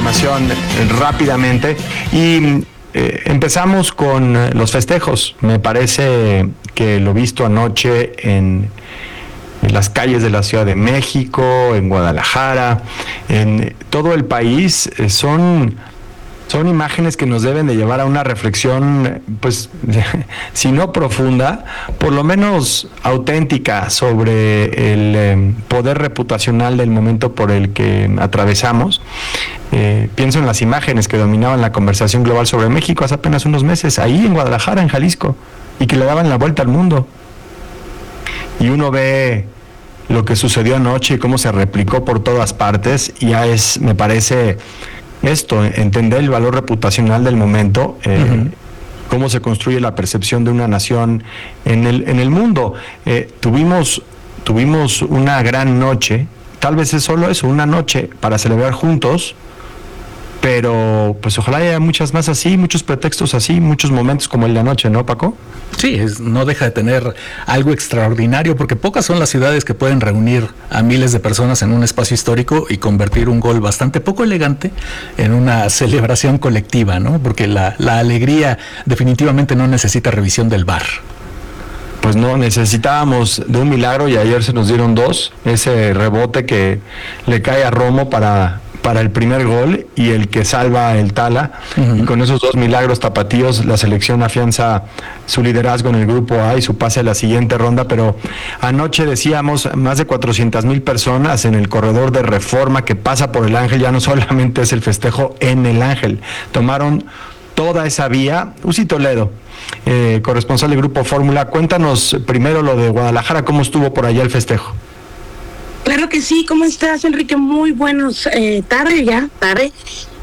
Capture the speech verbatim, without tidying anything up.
información rápidamente y eh, empezamos con los festejos. Me parece que lo visto anoche en, en las calles de la Ciudad de México, en Guadalajara, en todo el país, eh, son... Son imágenes que nos deben de llevar a una reflexión, pues, si no profunda, por lo menos auténtica sobre el eh, poder reputacional del momento por el que atravesamos. Eh, pienso en las imágenes que dominaban la conversación global sobre México hace apenas unos meses, ahí en Guadalajara, en Jalisco, y que le daban la vuelta al mundo. Y uno ve lo que sucedió anoche y cómo se replicó por todas partes, y ya es, me parece... Esto, entender el valor reputacional del momento, eh, uh-huh. cómo se construye la percepción de una nación en el, en el mundo. Eh, tuvimos, tuvimos una gran noche, tal vez es solo eso, una noche para celebrar juntos, pero pues ojalá haya muchas más así, muchos pretextos así, muchos momentos como el de anoche, ¿no, Paco? Sí, es, no deja de tener algo extraordinario, porque pocas son las ciudades que pueden reunir a miles de personas en un espacio histórico y convertir un gol bastante poco elegante en una celebración colectiva, ¿no? Porque la, la alegría definitivamente no necesita revisión del V A R. Pues no, necesitábamos de un milagro y ayer se nos dieron dos, ese rebote que le cae a Romo para... para el primer gol y el que salva el Tala, uh-huh. y con esos dos milagros tapatíos la selección afianza su liderazgo en el grupo A y su pase a la siguiente ronda. Pero anoche decíamos más de cuatrocientas mil personas en el corredor de Reforma que pasa por el Ángel. Ya no solamente es el festejo en el Ángel, tomaron toda esa vía. Uzi Toledo, eh, corresponsal del Grupo Fórmula, cuéntanos primero lo de Guadalajara, cómo estuvo por allá el festejo. Claro que sí, ¿cómo estás, Enrique? Muy buenos, eh, tarde ya, tarde.